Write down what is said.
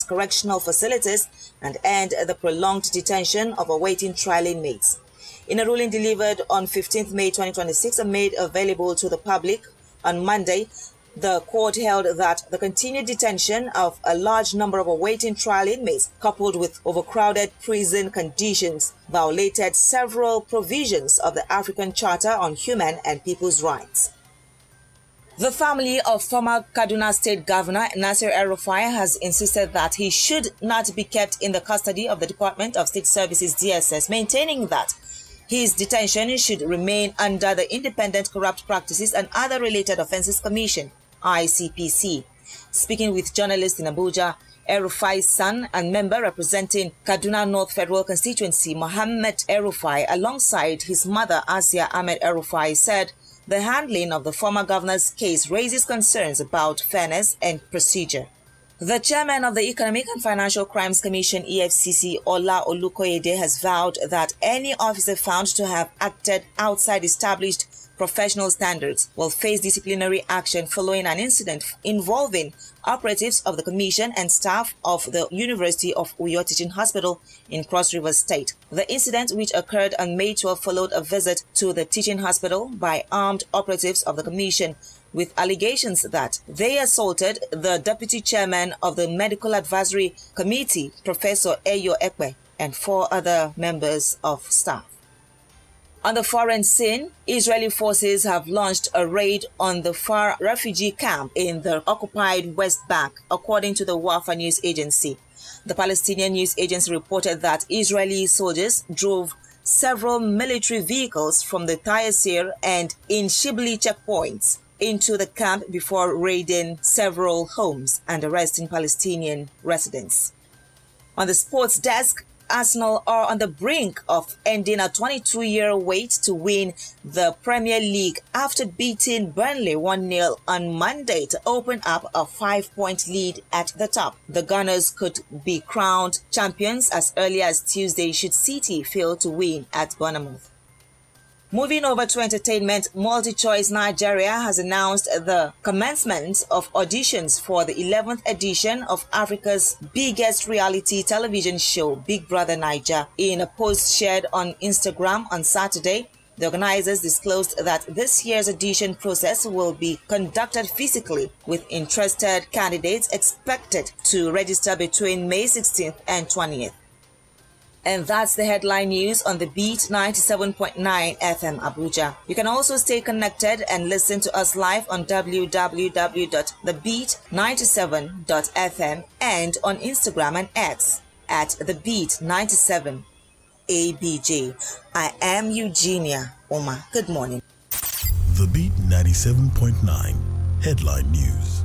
correctional facilities and end the prolonged detention of awaiting trial inmates. In a ruling delivered on 15th May 2026 and made available to the public on Monday, the court held that the continued detention of a large number of awaiting trial inmates, coupled with overcrowded prison conditions, violated several provisions of the African Charter on Human and People's Rights. The family of former Kaduna State Governor Nasir El-Rufai has insisted that he should not be kept in the custody of the Department of State Services DSS, maintaining that his detention should remain under the Independent Corrupt Practices and Other Related Offences Commission, ICPC. Speaking with journalists in Abuja, El-Rufai's son and member representing Kaduna North Federal Constituency, Mohammed El-Rufai, alongside his mother, Asia Ahmed El-Rufai, said the handling of the former governor's case raises concerns about fairness and procedure. The chairman of the Economic and Financial Crimes Commission, EFCC, Ola Olukoyede, has vowed that any officer found to have acted outside established professional standards will face disciplinary action following an incident involving operatives of the commission and staff of the University of Uyo Teaching Hospital in Cross River State. The incident, which occurred on May 12, followed a visit to the teaching hospital by armed operatives of the commission with allegations that they assaulted the deputy chairman of the Medical Advisory Committee, Professor Eyo Ekpe, and 4 other members of staff. On the foreign scene, Israeli forces have launched a raid on the Far refugee camp in the occupied West Bank, according to the Wafa news agency. The Palestinian news agency reported that Israeli soldiers drove several military vehicles from the Taysir and in Shibli checkpoints into the camp before raiding several homes and arresting Palestinian residents. On the sports desk, Arsenal are on the brink of ending a 22-year wait to win the Premier League after beating Burnley 1-0 on Monday to open up a 5-point lead at the top. The Gunners could be crowned champions as early as Tuesday should City fail to win at Bournemouth. Moving over to entertainment, MultiChoice Nigeria has announced the commencement of auditions for the 11th edition of Africa's biggest reality television show, Big Brother Naija. In a post shared on Instagram on Saturday, the organizers disclosed that this year's audition process will be conducted physically, with interested candidates expected to register between May 16th and 20th. And that's the headline news on The Beat 97.9 FM Abuja. You can also stay connected and listen to us live on www.thebeat97.fm and on Instagram and X at TheBeat97ABJ. I am Eugenia Oma. Good morning. The Beat 97.9 Headline News.